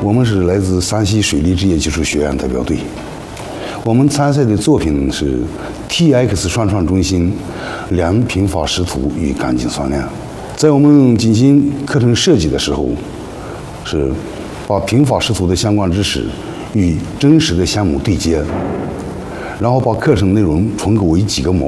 我们是来自山西水利职业技术学院代表队。我们参赛的作品是 TX 双创中心量平法视图与干净算量。在我们进行课程设计的时候，是把平法视图的相关知识与真实的项目对接，然后把课程内容重构为几个模